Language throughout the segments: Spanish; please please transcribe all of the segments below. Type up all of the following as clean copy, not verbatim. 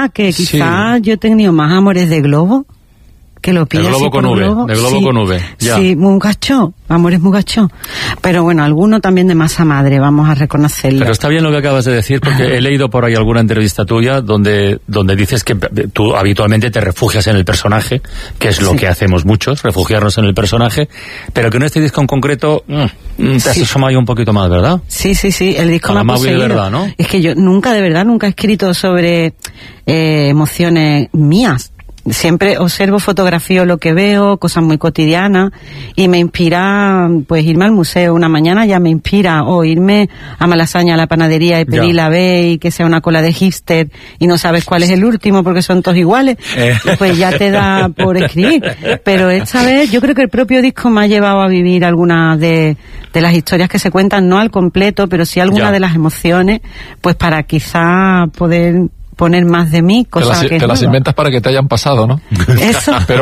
verdad que quizás yo he tenido más amores de globo, que lo pillas. De globo con V, de globo con V. Ya. Sí, muy gacho, amores muy gacho. Pero bueno, alguno también de masa madre, vamos a reconocerlo. Pero está bien lo que acabas de decir, porque he leído por ahí alguna entrevista tuya donde dices que tú habitualmente te refugias en el personaje, que es lo que hacemos muchos, refugiarnos en el personaje, pero que en este disco en concreto te has asomado ahí un poquito más, ¿verdad? Sí, el disco me ha poseído. De verdad, ¿no? Es que yo nunca he escrito sobre emociones mías. Siempre observo, fotografío lo que veo, cosas muy cotidianas, y me inspira, pues, irme al museo una mañana ya me inspira, o irme a Malasaña a la panadería y pedir la B y que sea una cola de hipster y no sabes cuál es el último porque son todos iguales, pues ya te da por escribir. Pero esta vez yo creo que el propio disco me ha llevado a vivir algunas de las historias que se cuentan, no al completo, pero sí algunas de las emociones, pues para quizá poder poner más de mí, cosas que te las inventas para que te hayan pasado, ¿no? Eso. Pero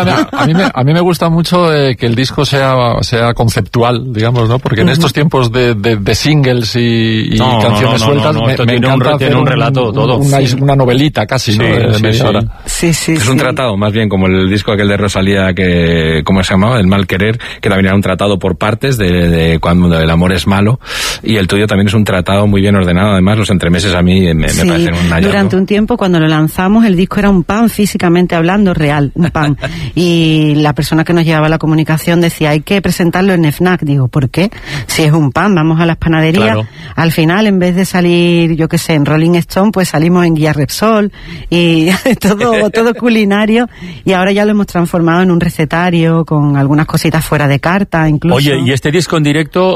a mí me gusta mucho que el disco sea conceptual, digamos, ¿no? Porque en estos tiempos de singles y canciones sueltas me encanta tiene un relato todo. Una novelita casi, ¿no? De media hora. Sí. Es un tratado, más bien, como el disco aquel de Rosalía que, ¿cómo se llamaba? El mal querer, que también era un tratado por partes de cuando el amor es malo, y el tuyo también es un tratado muy bien ordenado. Además, los entremeses a mí me parecen un hallazgo. Durante un tiempo, cuando lo lanzamos, el disco era un pan, físicamente hablando, real, un pan. Y la persona que nos llevaba la comunicación decía, hay que presentarlo en FNAC. Digo, ¿por qué? Si es un pan, vamos a las panaderías. Claro. Al final, en vez de salir, yo qué sé, en Rolling Stone, pues salimos en Guía Repsol y todo culinario. Y ahora ya lo hemos transformado en un recetario con algunas cositas fuera de carta, incluso. Oye, ¿y este disco en directo,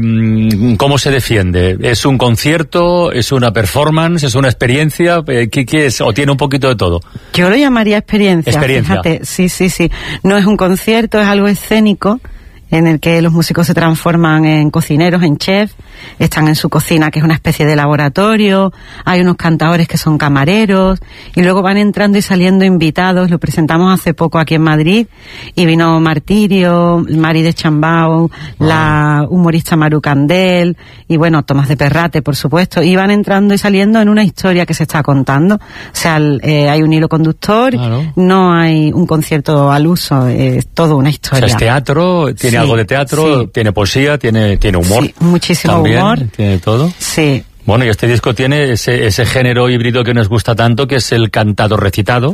cómo se defiende? ¿Es un concierto? ¿Es una performance? ¿Es una experiencia? ¿Qué es? ¿O tiene un poquito de todo? Yo lo llamaría experiencia. Fíjate, sí. No es un concierto, es algo escénico en el que los músicos se transforman en cocineros, en chefs, están en su cocina, que es una especie de laboratorio, hay unos cantadores que son camareros, y luego van entrando y saliendo invitados. Lo presentamos hace poco aquí en Madrid, y vino Martirio, Mari de Chambao, la humorista Maru Candel, y bueno, Tomás de Perrate, por supuesto, y van entrando y saliendo en una historia que se está contando. O sea, hay un hilo conductor, no hay un concierto al uso, es todo una historia. O sea, es teatro, tiene algo de teatro, tiene poesía, tiene humor. Sí, muchísimo también, humor. Tiene todo. Sí. Bueno, y este disco tiene ese género híbrido que nos gusta tanto, que es el cantado recitado.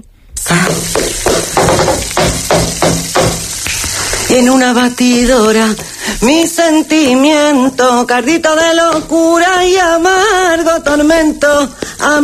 En una batidora, mi sentimiento, cardito de locura y amargo tormento.